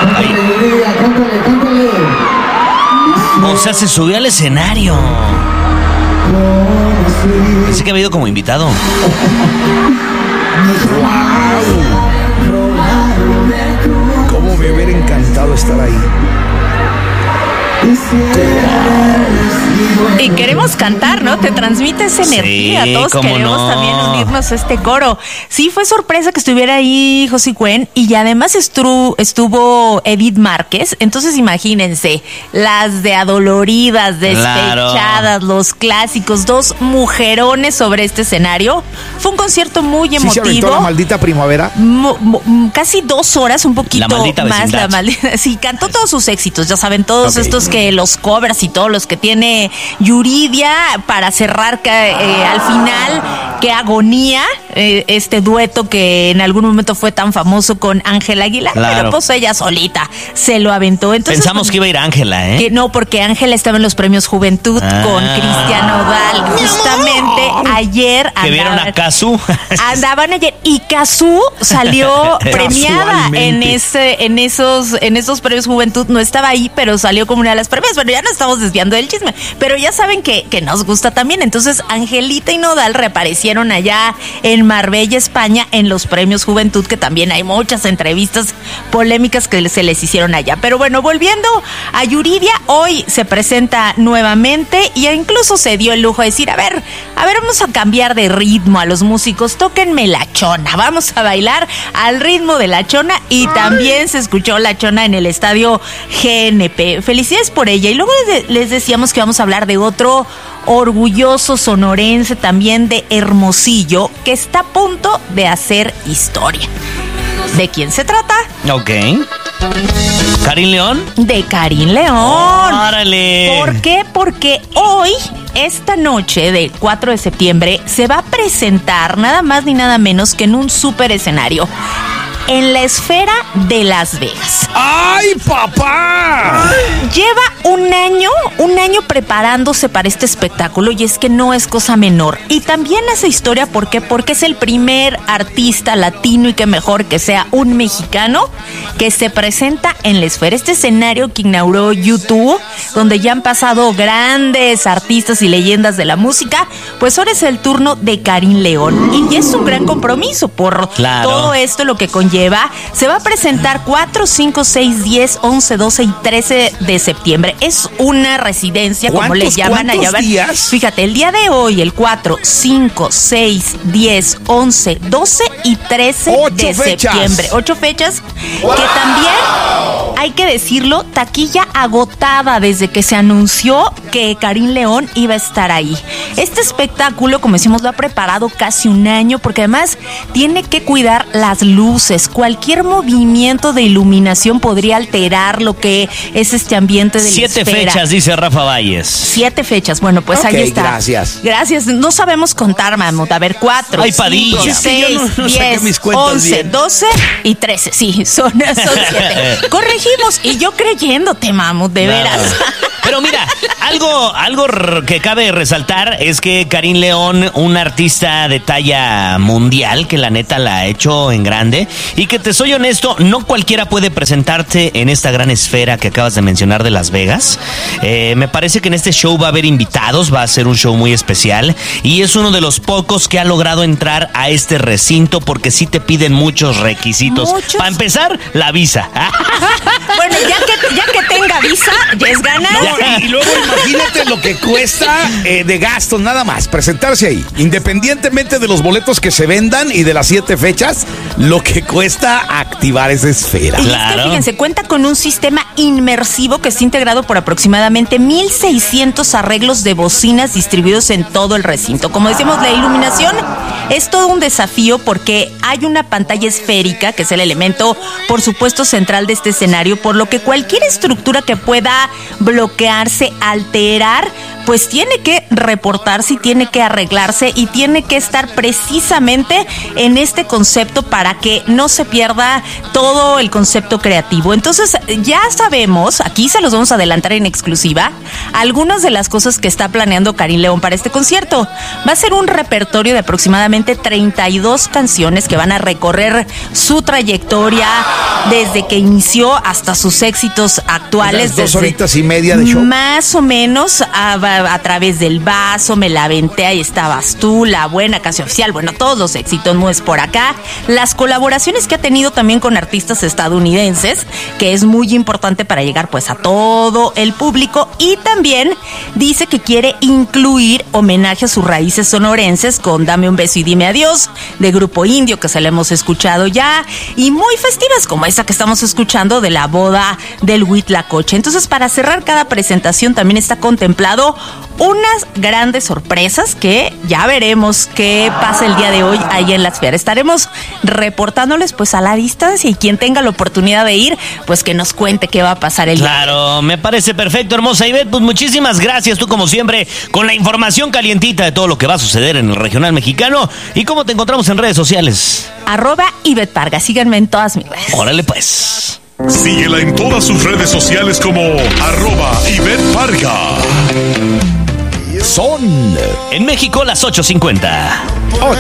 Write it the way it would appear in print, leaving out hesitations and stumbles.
Cántale. O sea, se subió al escenario. Pensé que había ido como invitado. ¿Cómo me hubiera encantado estar ahí? Y queremos cantar, ¿no? Te transmite esa energía. Sí, todos cómo queremos no. también unirnos a este coro. Sí, fue sorpresa que estuviera ahí José Cuen y además estuvo Edith Márquez. Entonces imagínense, las de adoloridas, despechadas, Claro. los clásicos, dos mujerones sobre este escenario. Fue un concierto muy ¿Sí emotivo. se aventó la maldita primavera? Casi 2 horas, un poquito La maldita más. vecindad. Sí, cantó todos sus éxitos, ya saben, todos Ok. estos que los covers y todos los que tiene Yuridia para cerrar al final, qué agonía, este dueto que en algún momento fue tan famoso con Ángela Aguilar, Claro. pero pues ella solita se lo aventó. Entonces, Pensamos que iba a ir Ángela, ¿eh? que no, porque Ángela estaba en los premios Juventud con Cristian Nodal. Justamente ayer Que vieron a Cazzu. andaban ayer y Cazzu salió premiada en esos premios Juventud. No estaba ahí, pero salió como una de las premias. Bueno, ya nos estamos desviando del chisme, pero ya saben que nos gusta también. Entonces, Angelita y Nodal reaparecieron allá en Marbella, España, en los premios Juventud, que también hay muchas entrevistas polémicas que se les hicieron allá. Pero bueno, volviendo a Yuridia, hoy se presenta nuevamente y incluso se dio el lujo de decir, a ver, vamos a cambiar de ritmo a los músicos, tóquenme la chona, vamos a bailar al ritmo de la chona. Y también se escuchó la chona en el estadio GNP. Felicidades por ella. Y luego les decíamos que vamos a hablar de otro orgulloso sonorense también de Hermosillo, que está a punto de hacer historia. ¿De quién se trata? Ok. ¿Karin León? De Karin León. ¡Órale! ¿Por qué? Porque hoy, esta noche del 4 de septiembre, se va a presentar nada más ni nada menos que en un super escenario en la Esfera de Las Vegas. ¡Ay, papá! Lleva un año preparándose para este espectáculo y es que no es cosa menor. Y también hace historia, ¿por qué? Porque es el primer artista latino y que mejor que sea un mexicano que se presenta en la Esfera. Este escenario que inauguró YouTube, donde ya han pasado grandes artistas y leyendas de la música, pues ahora es el turno de Karin León. Y es un gran compromiso por todo esto, lo que conlleva. Se va a presentar 4, 5, 6, 10, 11, 12 y 13 de septiembre. Es una residencia, como le llaman allá. ¿Cuántos días? Fíjate, el día de hoy, el 4, 5, 6, 10, 11, 12 y 13 de septiembre. 8 fechas que también, hay que decirlo, taquilla agotada desde que se anunció que Karin León iba a estar ahí. Este espectáculo, como decimos, lo ha preparado casi un año porque además tiene que cuidar las luces. Cualquier movimiento de iluminación podría alterar lo que es este ambiente de la 7 esfera. fechas, dice Rafa Valles. 7 fechas. Bueno, pues ahí está. Gracias. No sabemos contar, Mamut. A ver, 4, Ay, Padilla. 5, 6, no 10, mis cuentas 11, bien. 12 y 13. Sí, son 7. Corregimos. Y yo creyéndote, Mamut, de veras. Pero mira, algo que cabe resaltar es que Karin León, una artista de talla mundial, que la neta la ha hecho en grande, y que te soy honesto, no cualquiera puede presentarte en esta gran esfera que acabas de mencionar de Las Vegas. Me parece que en este show va a haber invitados, va a ser un show muy especial, y es uno de los pocos que ha logrado entrar a este recinto porque sí te piden muchos requisitos. Para empezar, la visa. Bueno, ya que tenga visa, ya es ganar. Y luego imagínate lo que cuesta de gastos nada más presentarse ahí, independientemente de los boletos que se vendan y de las 7 fechas, lo que cuesta activar esa esfera. Y es que, fíjense, cuenta con un sistema inmersivo que está integrado por aproximadamente 1,600 arreglos de bocinas distribuidos en todo el recinto. Como decimos, la iluminación es todo un desafío porque hay una pantalla esférica, que es el elemento, por supuesto, central de este escenario, por lo que cualquier estructura que pueda bloquearse, alterar, pues tiene que reportarse y tiene que arreglarse y tiene que estar precisamente en este concepto para que no se pierda todo el concepto creativo. Entonces, ya sabemos, aquí se los vamos a adelantar en exclusiva, algunas de las cosas que está planeando Karin León para este concierto. Va a ser un repertorio de aproximadamente 32 canciones que van a recorrer su trayectoria desde que inició hasta sus éxitos actuales. 2 horitas y media de show. Más o menos a través del Vaso, Me la aventé, Ahí estabas tú, La Buena, Casi Oficial, bueno, todos los éxitos, No es por acá. Las colaboraciones que ha tenido también con artistas estadounidenses, que es muy importante para llegar pues a todo el público, y también dice que quiere incluir homenaje a sus raíces sonorenses con Dame un beso y dime adiós, de Grupo Indio, que se la hemos escuchado ya, y muy festivas como esa que estamos escuchando de la boda del Huitlacoche. Entonces, para cerrar cada presentación también está contemplado unas grandes sorpresas que ya veremos qué pasa el día de hoy ahí en Las Fieras. Estaremos reportándoles pues a la distancia, y quien tenga la oportunidad de ir, pues que nos cuente qué va a pasar el día. Claro, me parece perfecto, hermosa Ivette. Pues muchísimas gracias, tú como siempre, con la información calientita de todo lo que va a suceder en el regional mexicano. ¿Y cómo te encontramos en redes sociales? @Ivette Parga, síganme en todas mis redes. Órale pues. Síguela en todas sus redes sociales como @Ivette Parga. Son En México, las 8:50. 8.